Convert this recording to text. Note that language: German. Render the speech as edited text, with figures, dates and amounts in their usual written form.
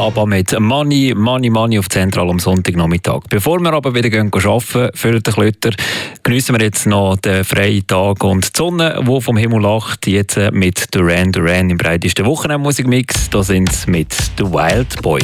aber mit Money auf Zentral am Sonntagnachmittag. Bevor wir aber wieder arbeiten, für den Klötter, geniessen wir jetzt noch den freien Tag und die Sonne, die vom Himmel lacht, jetzt mit Duran Duran im breitesten Wochenendmusikmix. Da sind sie mit The Wild Boys.